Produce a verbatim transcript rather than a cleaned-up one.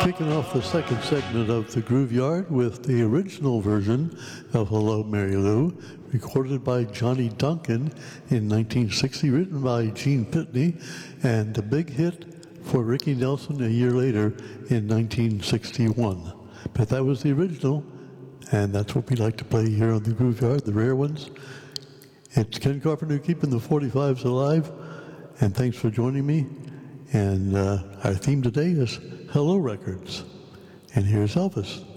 Kicking off the second segment of the Groove Yard with the original version of Hello, Mary Lou, recorded by Johnny Duncan in nineteen sixty, written by Gene Pitney, and a big hit for Ricky Nelson a year later in nineteen sixty-one. But that was the original, and that's what we like to play here on the Groove Yard, the rare ones. It's Ken Carpenter keeping the forty-fives alive, and thanks for joining me. And uh, our theme today is Hello Records. And here's Elvis.